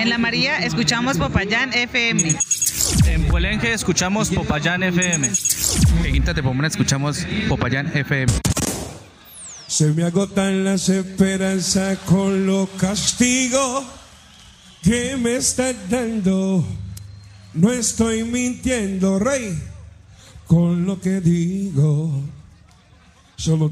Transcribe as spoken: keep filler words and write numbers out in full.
En La María escuchamos Popayán F M. En Puelenque escuchamos Popayán F M. En Quinta de Pomona escuchamos Popayán F M. Se me agotan las esperanzas con los castigos que me estás dando. No estoy mintiendo, rey, con lo que digo. Solo